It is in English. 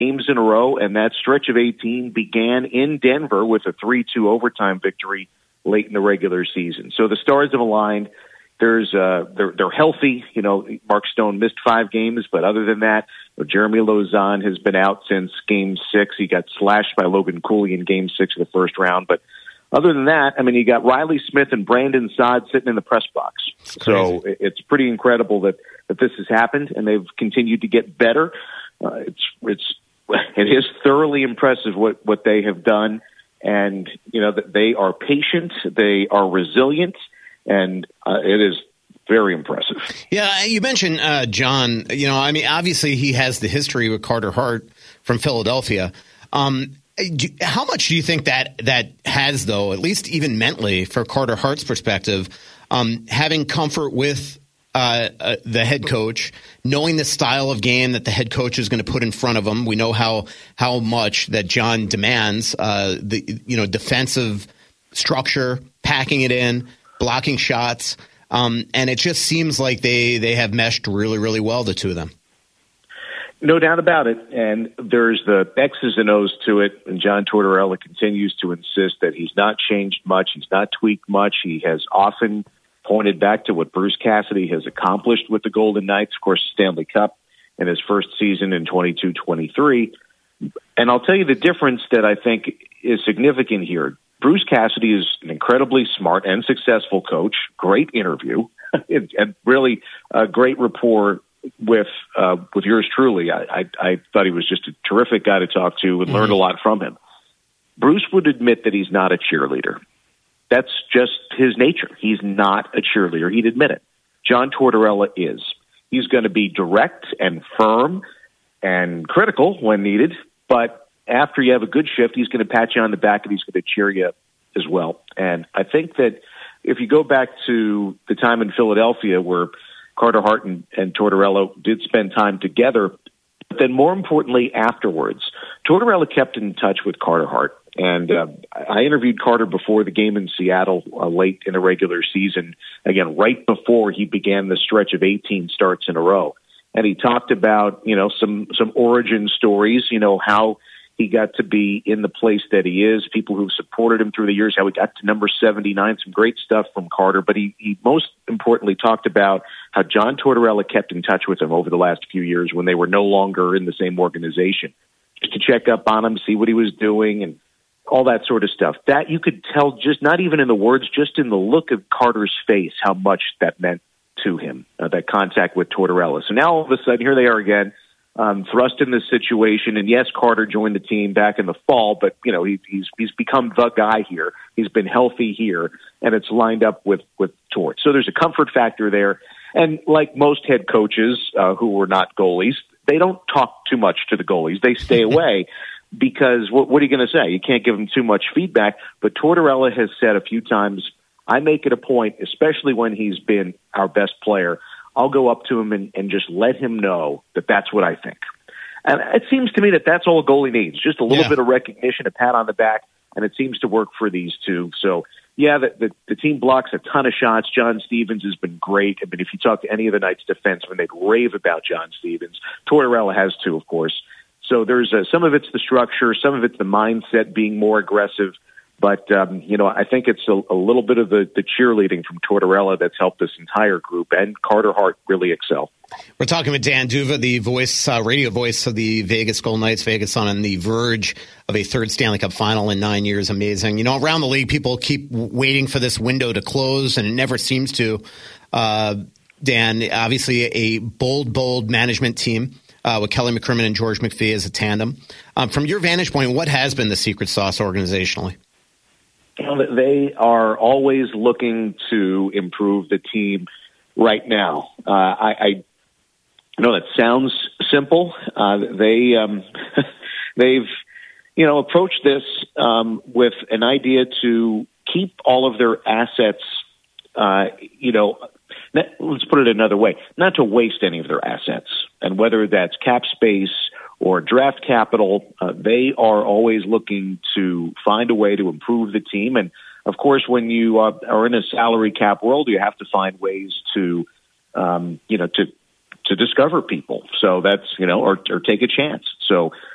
games in a row, and that stretch of 18 began in Denver with a 3-2 overtime victory late in the regular season. So the stars have aligned. They're healthy. Mark Stone missed 5 games, but other than that, Jeremy Lauzon has been out since Game 6. He got slashed by Logan Cooley in Game 6 of the first round. But other than that, you got Riley Smith and Brandon Saad sitting in the press box. So it's pretty incredible that this has happened, and they've continued to get better. It is thoroughly impressive what they have done, and that they are patient, they are resilient, and it is very impressive. Yeah, you mentioned John. Obviously he has the history with Carter Hart from Philadelphia. How much do you think that has, though, at least even mentally, for Carter Hart's perspective, having comfort with the head coach, knowing the style of game that the head coach is going to put in front of him? We know how much that John demands the defensive structure, packing it in, blocking shots, and it just seems like they have meshed really, really well, the two of them. No doubt about it. And there's the X's and O's to it. And John Tortorella continues to insist that he's not changed much. He's not tweaked much. He has often pointed back to what Bruce Cassidy has accomplished with the Golden Knights, of course, Stanley Cup in his first season in 22-23. And I'll tell you the difference that I think is significant here. Bruce Cassidy is an incredibly smart and successful coach, great interview, and really a great rapport with yours truly. I thought he was just a terrific guy to talk to and learned a lot from him. Bruce would admit that he's not a cheerleader. That's just his nature. He's not a cheerleader. He'd admit it. John Tortorella is. He's going to be direct and firm and critical when needed, but after you have a good shift, he's going to pat you on the back and he's going to cheer you as well. And I think that if you go back to the time in Philadelphia where Carter Hart and Tortorella did spend time together, but then more importantly afterwards, Tortorella kept in touch with Carter Hart. And I interviewed Carter before the game in Seattle late in the regular season, again, right before he began the stretch of 18 starts in a row. And he talked about, some origin stories, how he got to be in the place that he is, people who supported him through the years, how he got to number 79, some great stuff from Carter. But he most importantly talked about how John Tortorella kept in touch with him over the last few years when they were no longer in the same organization, just to check up on him, see what he was doing, and all that sort of stuff. That you could tell, just not even in the words, just in the look of Carter's face, how much that meant to him, that contact with Tortorella. So now all of a sudden, here they are again, thrust in this situation. And yes, Carter joined the team back in the fall, but he's become the guy here. He's been healthy here, and it's lined up with Tort. So there's a comfort factor there. And like most head coaches who were not goalies, they don't talk too much to the goalies. They stay away because what are you going to say? You can't give them too much feedback. But Tortorella has said a few times, I make it a point, especially when he's been our best player, I'll go up to him and just let him know that that's what I think. And it seems to me that that's all a goalie needs, just a little bit of recognition, a pat on the back, and it seems to work for these two. So, yeah, the team blocks a ton of shots. John Stevens has been great. I mean, if you talk to any of the Knights defensemen, they'd rave about John Stevens. Tortorella has too, of course. So there's some of it's the structure, some of it's the mindset being more aggressive. But, I think it's a little bit of the cheerleading from Tortorella that's helped this entire group, and Carter Hart really excel. We're talking with Dan D'Uva, the voice, radio voice of the Vegas Golden Knights. Vegas on the verge of a third Stanley Cup final in 9 years. Amazing. Around the league, people keep waiting for this window to close, and it never seems to. Dan, obviously a bold management team with Kelly McCrimmon and George McPhee as a tandem. From your vantage point, what has been the secret sauce organizationally? They are always looking to improve the team right now. I know that sounds simple. They've approached this with an idea to keep all of their assets, let's put it another way, not to waste any of their assets. And whether that's cap space or draft capital, they are always looking to find a way to improve the team. And, of course, when you are in a salary cap world, you have to find ways to discover people. So that's, or take a chance. So